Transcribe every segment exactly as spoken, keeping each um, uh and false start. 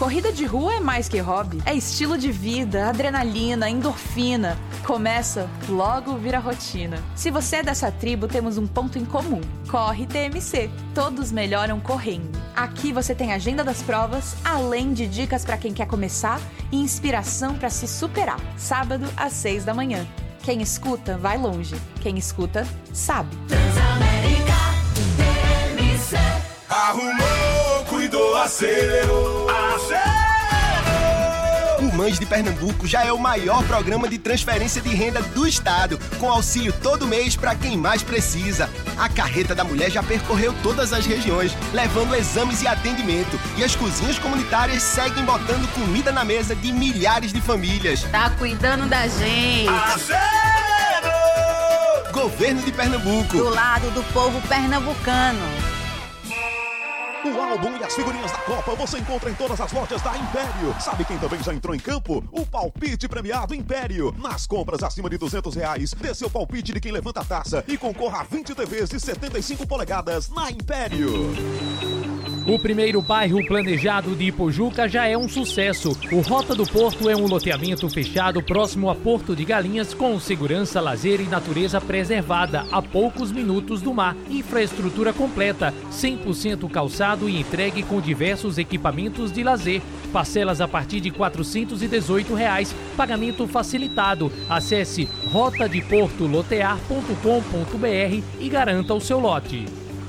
Corrida de rua é mais que hobby. É estilo de vida, adrenalina, endorfina. Começa, logo vira rotina. Se você é dessa tribo, temos um ponto em comum. Corre T M C. Todos melhoram correndo. Aqui você tem agenda das provas, além de dicas para quem quer começar e inspiração para se superar. Sábado às seis da manhã. Quem escuta, vai longe. Quem escuta, sabe. Transamérica T M C. Arrumou, cuidou, acelerou. Acelerou! O Mães de Pernambuco já é o maior programa de transferência de renda do estado, com auxílio todo mês para quem mais precisa. A Carreta da Mulher já percorreu todas as regiões, levando exames e atendimento. E as cozinhas comunitárias seguem botando comida na mesa de milhares de famílias. Tá cuidando da gente. Acelerou! Governo de Pernambuco. Do lado do povo pernambucano. O álbum e as figurinhas da Copa você encontra em todas as lojas da Império. Sabe quem também já entrou em campo? O palpite premiado Império. Nas compras acima de duzentos reais, dê seu palpite de quem levanta a taça e concorra a vinte T Vs de setenta e cinco polegadas na Império. O primeiro bairro planejado de Ipojuca já é um sucesso. O Rota do Porto é um loteamento fechado próximo a Porto de Galinhas com segurança, lazer e natureza preservada a poucos minutos do mar. Infraestrutura completa, cem por cento calçado e entregue com diversos equipamentos de lazer. Parcelas a partir de quatrocentos e dezoito reais. Pagamento facilitado. Acesse rota de porto lotear ponto com ponto br e garanta o seu lote.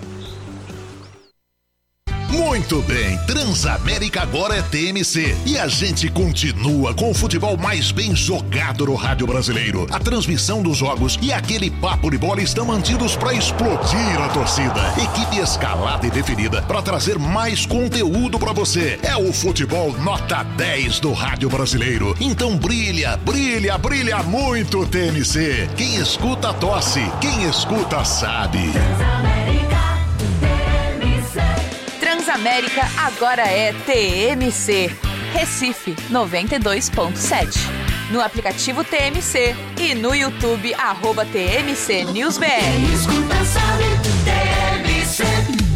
Muito bem, Transamérica agora é T M C e a gente continua com o futebol mais bem jogado no rádio brasileiro. A transmissão dos jogos e aquele papo de bola estão mantidos para explodir a torcida. Equipe escalada e definida para trazer mais conteúdo para você. É o futebol nota dez do rádio brasileiro. Então brilha, brilha, brilha muito T M C. Quem escuta tosse, quem escuta sabe. Transamérica agora é T M C. Recife noventa e dois ponto sete. No aplicativo T M C e no YouTube, arroba T M C News B R. Quem escuta sabe, T M C.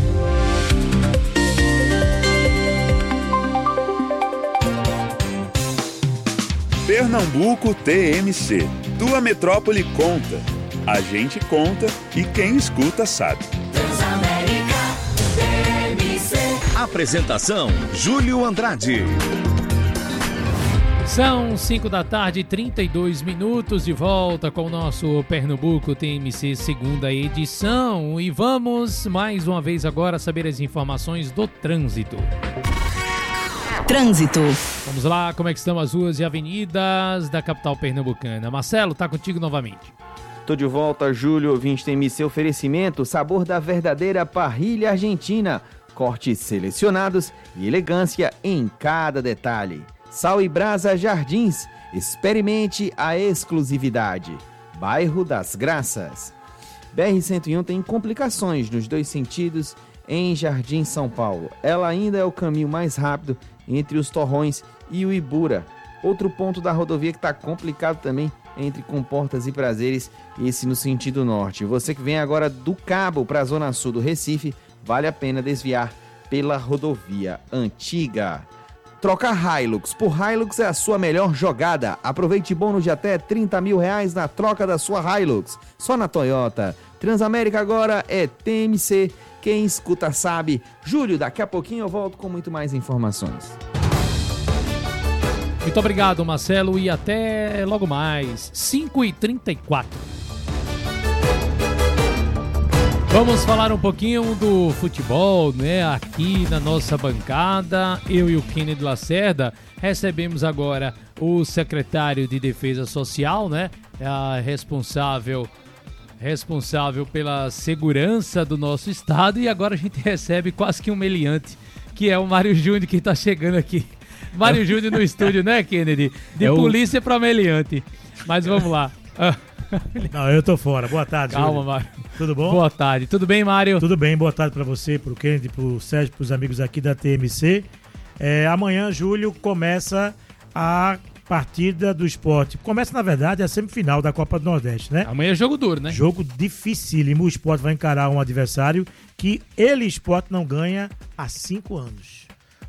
Pernambuco T M C. Tua metrópole conta. A gente conta e quem escuta sabe. Transamérica T M C. Apresentação: Júlio Andrade. São cinco da tarde, trinta e dois minutos, de volta com o nosso Pernambuco T M C segunda edição. E vamos mais uma vez agora saber as informações do trânsito. Trânsito. Vamos lá, como é que estão as ruas e avenidas da capital pernambucana? Marcelo, tá contigo novamente. Tô de volta, Júlio, ouvinte T M C oferecimento, sabor da verdadeira parrilha argentina. Cortes selecionados e elegância em cada detalhe. Sal e Brasa Jardins, experimente a exclusividade. Bairro das Graças. B R cento e um tem complicações nos dois sentidos em Jardim São Paulo. Ela ainda é o caminho mais rápido entre os Torrões e o Ibura. Outro ponto da rodovia que está complicado também entre Comportas e Prazeres, esse no sentido norte. Você que vem agora do Cabo para a zona sul do Recife, vale a pena desviar pela rodovia antiga. Trocar Hilux por Hilux é a sua melhor jogada. Aproveite bônus de até trinta mil reais na troca da sua Hilux. Só na Toyota. Transamérica agora é T M C. Quem escuta sabe. Júlio, daqui a pouquinho eu volto com muito mais informações. Muito obrigado, Marcelo, e até logo mais, cinco e trinta e quatro. Vamos falar um pouquinho do futebol, né? Aqui na nossa bancada, eu e o Kennedy Lacerda recebemos agora o secretário de Defesa Social, né? A responsável, responsável pela segurança do nosso estado, e agora a gente recebe quase que um meliante, que é o Mário Júnior, que está chegando aqui. Mário Júnior no estúdio, né, Kennedy? De é polícia o... para meliante. Mas vamos lá. Não, eu tô fora. Boa tarde, Calma, Júlio. Mário. Tudo bom? Boa tarde. Tudo bem, Mário? Tudo bem, boa tarde pra você, pro Kennedy, pro Sérgio, pros amigos aqui da T M C. É, amanhã, Júlio, começa a partida do Sport. Começa, na verdade, a semifinal da Copa do Nordeste, né? Amanhã é jogo duro, né? Jogo dificílimo. O Sport vai encarar um adversário que ele, Sport, não ganha há cinco anos.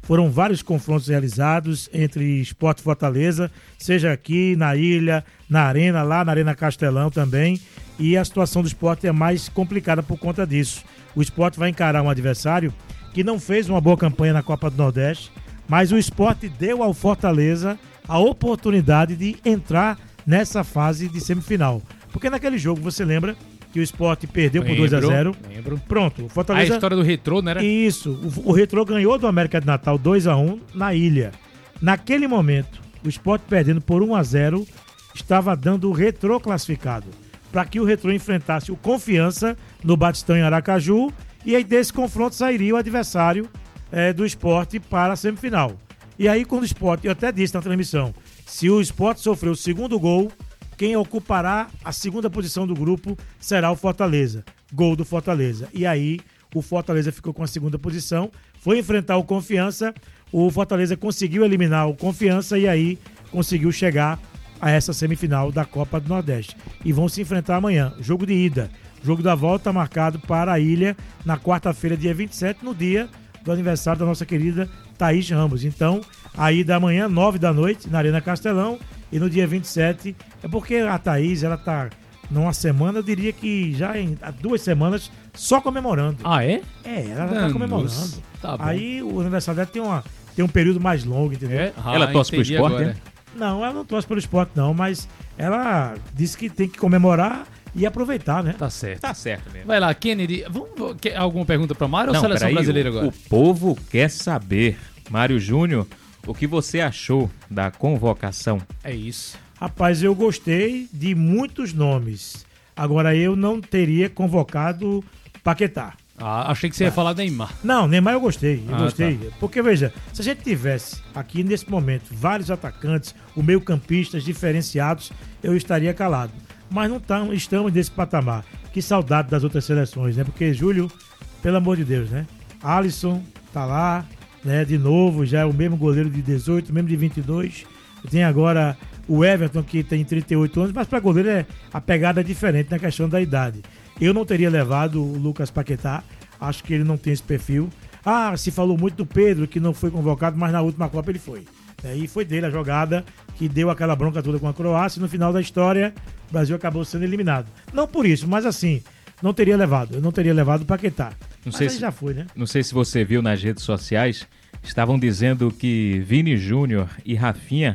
Foram vários confrontos realizados entre Sport e Fortaleza, seja aqui na Ilha, na Arena, lá na Arena Castelão também. E a situação do Sport é mais complicada por conta disso. O Sport vai encarar um adversário que não fez uma boa campanha na Copa do Nordeste, mas o Sport deu ao Fortaleza a oportunidade de entrar nessa fase de semifinal. Porque naquele jogo, você lembra que o Sport perdeu por dois a zero? Lembro. Pronto, o Fortaleza... A história do Retrô, não era? Isso, o, o Retrô ganhou do América de Natal dois a um na Ilha. Naquele momento, o Sport perdendo por um a zero, estava dando o Retrô classificado, para que o Retrô enfrentasse o Confiança no Batistão em Aracaju, e aí desse confronto sairia o adversário é, do Sport para a semifinal. E aí quando o Sport, eu até disse na transmissão, se o Sport sofrer o segundo gol, quem ocupará a segunda posição do grupo será o Fortaleza. Gol do Fortaleza. E aí o Fortaleza ficou com a segunda posição, foi enfrentar o Confiança, o Fortaleza conseguiu eliminar o Confiança e aí conseguiu chegar a essa semifinal da Copa do Nordeste. E vão se enfrentar amanhã. Jogo de ida. Jogo da volta marcado para a Ilha na quarta-feira, dia vinte e sete, no dia do aniversário da nossa querida Thaís Ramos. Então, a ida amanhã, nove da noite, na Arena Castelão. E no dia vinte e sete, é porque a Thaís, ela tá numa semana, eu diria que já em há duas semanas, só comemorando. Ah, é? É, ela já tá comemorando. Tá bom. Aí o aniversário dela tem, uma, tem um período mais longo, entendeu? É? Ah, ela torce pro entendi esporte, agora. né? Não, ela não torce pelo esporte não, mas ela disse que tem que comemorar e aproveitar, né? Tá certo. Tá certo mesmo. Vai lá, Kennedy. Vamos, quer alguma pergunta pra Mário ou Não, seleção peraí, brasileira o, agora? O povo quer saber, Mário Júnior, o que você achou da convocação? É isso. Rapaz, eu gostei de muitos nomes. Agora, eu não teria convocado Paquetá. Ah, achei que você ia falar Neymar. Não, Neymar eu gostei, eu Ah, gostei. tá. Porque, veja, se a gente tivesse aqui nesse momento vários atacantes, o meio-campistas diferenciados, eu estaria calado. Mas não tam, estamos nesse patamar. Que saudade das outras seleções, né? Porque, Júlio, pelo amor de Deus, né? Alisson tá lá, né? De novo, já é o mesmo goleiro de dezoito, mesmo de vinte e dois. Tem agora o Everton, que tem trinta e oito anos, mas para goleiro é, a pegada é diferente na questão da idade. Eu não teria levado o Lucas Paquetá, acho que ele não tem esse perfil. Ah, se falou muito do Pedro, que não foi convocado, mas na última Copa ele foi. É, e foi dele a jogada que deu aquela bronca toda com a Croácia, e no final da história o Brasil acabou sendo eliminado. Não por isso, mas assim, não teria levado, eu não teria levado o Paquetá. Não mas sei aí se, já foi, né? Não sei se você viu nas redes sociais, estavam dizendo que Vini Júnior e Rafinha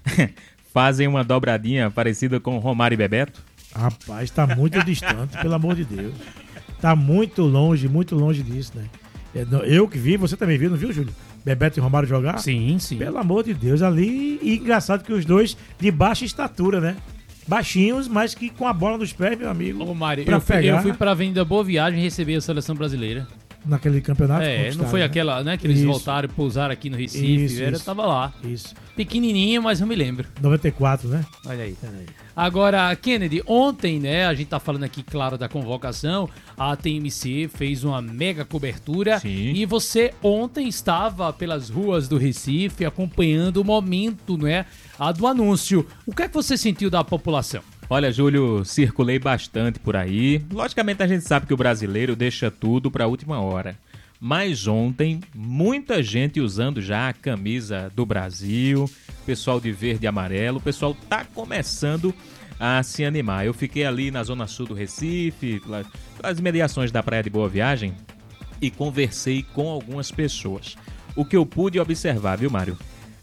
fazem uma dobradinha parecida com Romário e Bebeto. Rapaz, tá muito distante, pelo amor de Deus. Tá muito longe, muito longe disso, né? Eu que vi, você também viu, não viu, Júlio? Bebeto e Romário jogar? Sim, sim. Pelo amor de Deus, ali. E engraçado que os dois de baixa estatura, né? Baixinhos, mas que com a bola nos pés, meu amigo. Ô, Mário, pra eu, fui, pegar eu fui pra Avenida Boa Viagem receber a seleção brasileira. Naquele campeonato? É, não foi né? aquela, né? Que eles Isso. voltaram e pousaram aqui no Recife. Isso, era, isso. eu tava lá. Isso. Pequenininho, mas eu me lembro. noventa e quatro, né? Olha aí. Agora, Kennedy, ontem, né, a gente tá falando aqui, claro, da convocação, a T M C fez uma mega cobertura. Sim. E você ontem estava pelas ruas do Recife acompanhando o momento, né, a do anúncio. O que é que você sentiu da população? Olha, Júlio, circulei bastante por aí. Logicamente a gente sabe que o brasileiro deixa tudo para a última hora. Mas ontem, muita gente usando já a camisa do Brasil, pessoal de verde e amarelo, o pessoal tá começando a se animar. Eu fiquei ali na zona sul do Recife, pelas mediações da Praia de Boa Viagem, e conversei com algumas pessoas. O que eu pude observar, viu, Mário?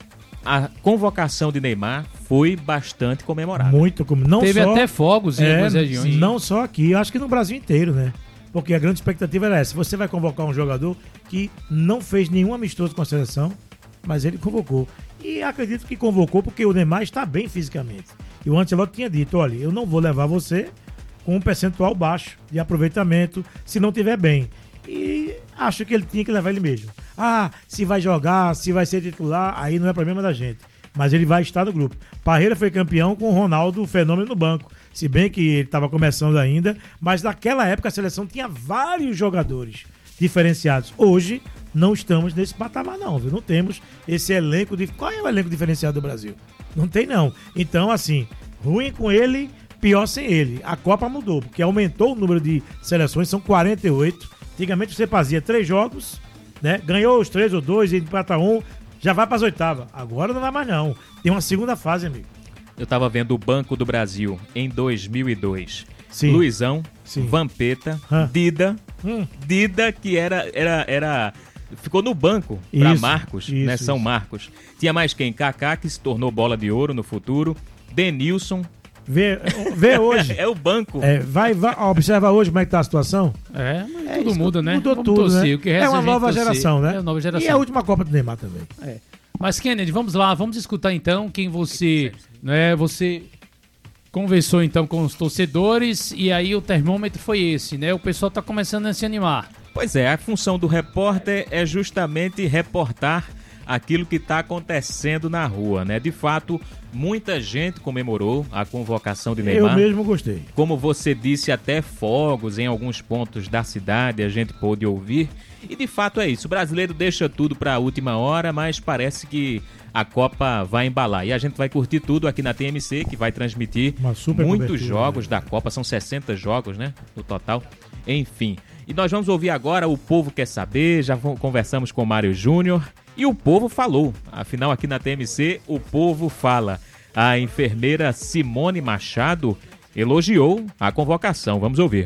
A convocação de Neymar foi bastante comemorada. Muito como não Teve só, até fogos em é, algumas regiões. Não só aqui, eu acho que no Brasil inteiro, né? Porque a grande expectativa era essa. Você vai convocar um jogador que não fez nenhum amistoso com a seleção, mas ele convocou. E acredito que convocou porque o Neymar está bem fisicamente. E o Ancelotti tinha dito, olha, eu não vou levar você com um percentual baixo de aproveitamento se não tiver bem. E acho que ele tinha que levar ele mesmo. Ah, se vai jogar, se vai ser titular, aí não é problema da gente. Mas ele vai estar no grupo. Parreira foi campeão com o Ronaldo Fenômeno no banco. Se bem que ele estava começando ainda, mas naquela época a seleção tinha vários jogadores diferenciados. Hoje não estamos nesse patamar não, viu? Não temos esse elenco de... Qual é o elenco diferenciado do Brasil? Não tem não. Então, assim, ruim com ele, pior sem ele. A Copa mudou, porque aumentou o número de seleções, são quarenta e oito. Antigamente você fazia três jogos, né? Ganhou os três ou dois e empata um, já vai para as oitavas. Agora não vai mais não. Tem uma segunda fase, amigo. Eu tava vendo o Banco do Brasil em dois mil e dois. Sim. Luizão, Sim. Vampeta, Hã? Dida, Hum. Dida que era, era, era ficou no banco para Isso, Marcos, isso, né? São isso. Marcos. Tinha mais quem? Kaká, que se tornou bola de ouro no futuro. Denilson. Vê, vê hoje. É o banco. É, vai, vai, ó, observa hoje como é que tá a situação. É, mas É, tudo isso muda, né? Mudou Vamos tudo, torcer. né? O que resta É uma a gente nova torcer. geração, né? É uma nova geração. E a última Copa do Neymar também. É. Mas, Kennedy, vamos lá, vamos escutar então quem você, né, você conversou então com os torcedores e aí o termômetro foi esse, né? O pessoal tá começando a se animar. Pois é, a função do repórter é justamente reportar aquilo que está acontecendo na rua, né? De fato, muita gente comemorou a convocação de Neymar. Eu mesmo gostei. Como você disse, até fogos em alguns pontos da cidade a gente pôde ouvir. E de fato é isso, o brasileiro deixa tudo para a última hora, mas parece que a Copa vai embalar. E a gente vai curtir tudo aqui na T M C, que vai transmitir super muitos cobertura, jogos da Copa, são sessenta jogos, né, no total. Enfim, e nós vamos ouvir agora O Povo Quer Saber, já conversamos com o Mário Júnior e o povo falou. Afinal, aqui na T M C, o povo fala. A enfermeira Simone Machado elogiou a convocação. Vamos ouvir.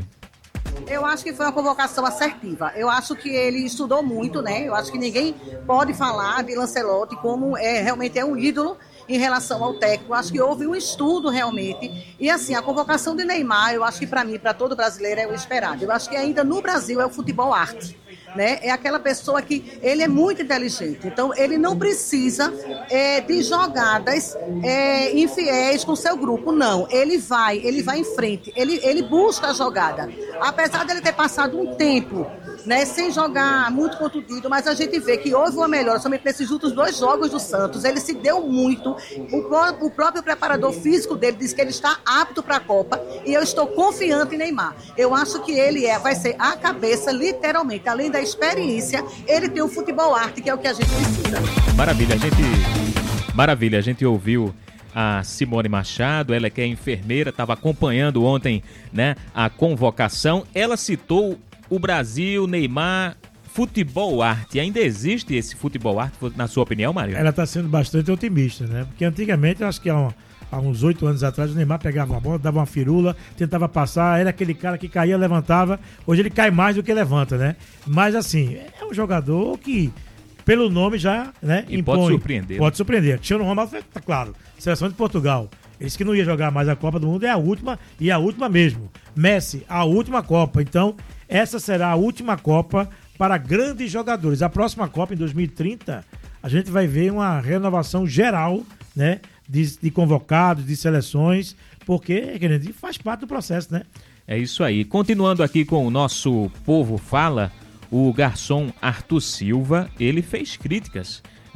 Eu acho que foi uma convocação assertiva. Eu acho que ele estudou muito, né? Eu acho que ninguém pode falar de Lancelotti como é, realmente é um ídolo em relação ao técnico. Eu acho que houve um estudo realmente. E assim, a convocação de Neymar, eu acho que para mim, para todo brasileiro, é o esperado. Eu acho que ainda no Brasil é o futebol arte. Né? É aquela pessoa que ele é muito inteligente, então ele não precisa é, de jogadas é, infiéis com seu grupo, não, ele vai, ele vai em frente, ele, ele busca a jogada, apesar dele ter passado um tempo, né, sem jogar muito contundido, mas a gente vê que houve uma melhora, somente nesses últimos dois jogos do Santos, ele se deu muito, o, pró- o próprio preparador físico dele diz que ele está apto para a Copa, e eu estou confiante em Neymar, eu acho que ele é, vai ser a cabeça, literalmente, além da experiência, ele tem o futebol arte, que é o que a gente precisa. Maravilha, a gente, maravilha, a gente ouviu a Simone Machado, ela que é enfermeira, estava acompanhando ontem, né, a convocação. Ela citou o Brasil, Neymar, futebol arte. Ainda existe esse futebol arte, na sua opinião, Mário? Ela está sendo bastante otimista, né? Porque antigamente, eu acho que há, um, há uns oito anos atrás, o Neymar pegava uma bola, dava uma firula, tentava passar, era aquele cara que caía, levantava. Hoje ele cai mais do que levanta, né? Mas assim, é um jogador que, pelo nome já, né, E impõe. pode surpreender. Pode surpreender. Cristiano Ronaldo, tá claro, seleção de Portugal. Ele disse que não ia jogar mais a Copa do Mundo, é a última, e a última mesmo. Messi, a última Copa. Então, essa será a última Copa para grandes jogadores. A próxima Copa, em dois mil e trinta, a gente vai ver uma renovação geral, né, de, de convocados, de seleções, porque querido, faz parte do processo, né? É isso aí. Continuando aqui com o nosso Povo Fala, o garçom Arthur Silva, ele fez críticas